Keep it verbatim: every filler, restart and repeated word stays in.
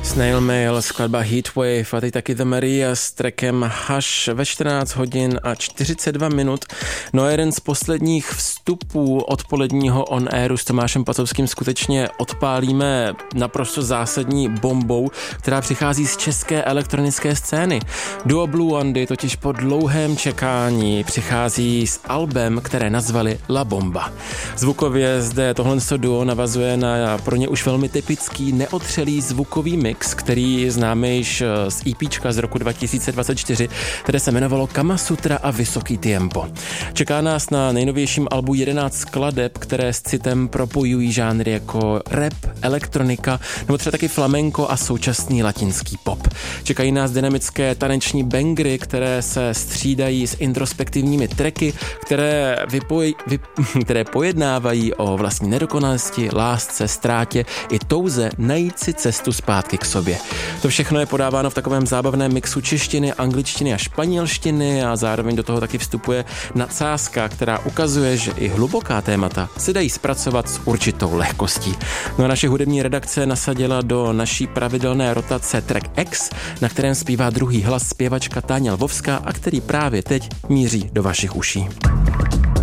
Snail Mail, skladba Heatwave a teď taky The Maria s trackem Hush ve čtrnáct hodin a čtyřicet dva minut. No a jeden z posledních vstupů odpoledního on airu s Tomášem Pacovským skutečně odpálíme naprosto zásadní bombou, která přichází z české elektronické scény. Duo Blue Andy totiž po dlouhém čekání přichází s albem, které nazvali La Bomba. Zvukově zde tohle duo navazuje na pro ně už velmi typický neotřelý zvukový mix, který známe již z EPčka z roku dva tisíce dvacet čtyři, které se jmenovalo Kama Sutra a Vysoký tempo. Čeká nás na nejnovějším albu jedenáct skladeb, které s citem propojují žánry jako rap, elektronika nebo třeba taky flamenco a současný latinský pop. Čekají nás dynamické taneční bangry, které se střídají s introspektivními tracky, které, vypoj, vyp, které pojednávají o vlastní nedokonalosti, lásce, ztrátě i touze najít si cestu zpátky k sobě. To všechno je podáváno v takovém zábavném mixu češtiny, angličtiny a španělštiny a zároveň do toho taky vstupuje nadsázka, která ukazuje, že i hluboká témata se dají zpracovat s určitou lehkostí. No a naše hudební redakce nasadila do naší pravidelné rotace track X, na kterém zpívá druhý hlas zpěvačka Táňa Lvovská a který právě teď míří do vašich uší.